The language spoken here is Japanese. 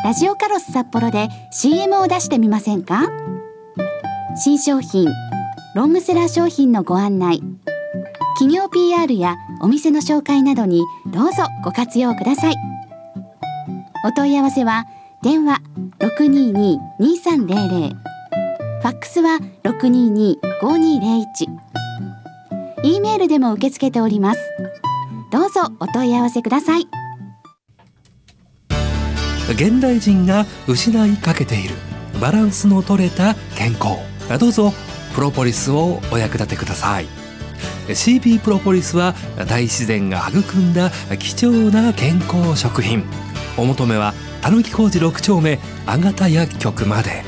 ラジオカロス札幌で CM を出してみませんか？新商品、ロングセラー商品のご案内、企業 PR やお店の紹介などにどうぞご活用ください。お問い合わせは電話 622-2300、ファックスは 622-5201、E メールでも受け付けております。どうぞお問い合わせください。 現代人が失いかけているバランスの取れた健康、どうぞプロポリスをお役立てください。 CB プロポリスは大自然が育んだ貴重な健康食品。お求めはたぬき工事6丁目あがた薬局まで。